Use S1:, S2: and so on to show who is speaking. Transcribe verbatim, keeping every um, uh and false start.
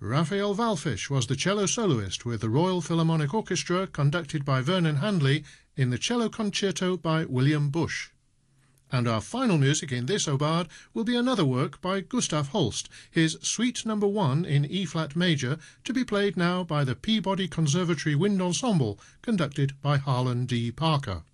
S1: Raphael Wallfisch was the cello soloist with the Royal Philharmonic Orchestra, conducted by Vernon Handley, in the Cello Concerto by William Busch. And our final music in this Aubade will be another work by Gustav Holst, his Suite Number One in E-flat major, to be played now by the Peabody Conservatory Wind Ensemble, conducted by Harlan D. Parker.